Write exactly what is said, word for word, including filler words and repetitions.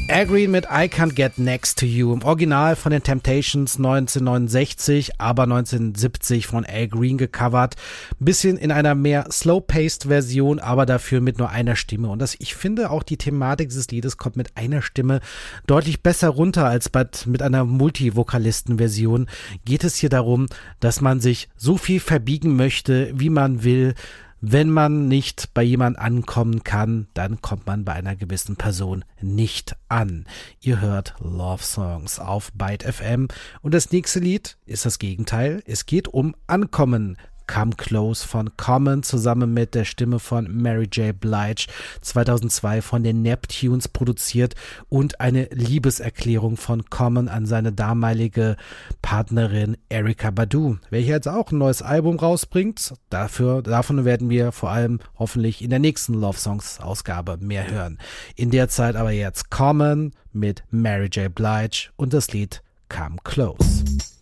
Al Green mit I Can't Get Next to You, im Original von den Temptations neunzehnhundertneunundsechzig, aber neunzehnhundertsiebzig von Al Green gecovert. Ein bisschen in einer mehr slow-paced Version, aber dafür mit nur einer Stimme. Und das, ich finde auch die Thematik dieses Liedes kommt mit einer Stimme deutlich besser runter als bei, mit einer Multivokalisten-Version. Geht es hier darum, dass man sich so viel verbiegen möchte, wie man will. Wenn man nicht bei jemand ankommen kann, dann kommt man bei einer gewissen Person nicht an. Ihr hört Love Songs auf Byte F M und das nächste Lied ist das Gegenteil. Es geht um Ankommen. Come Close von Common zusammen mit der Stimme von Mary J. Blige, zweitausendzwei von den Neptunes produziert und eine Liebeserklärung von Common an seine damalige Partnerin Erykah Badu, welche jetzt auch ein neues Album rausbringt. Dafür, davon werden wir vor allem hoffentlich in der nächsten Love Songs Ausgabe mehr hören. In der Zeit aber jetzt Common mit Mary J. Blige und das Lied Come Close.